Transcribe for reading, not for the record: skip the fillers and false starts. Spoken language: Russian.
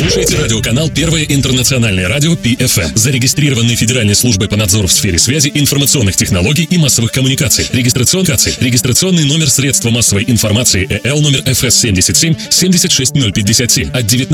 слушаете радиоканал Первое интернациональное радио PFM, зарегистрированный Федеральной службой по надзору в сфере связи, информационных технологий и массовых коммуникаций. Регистрационный номер средства массовой информации ЭЛ номер ФС 77 76057 от 19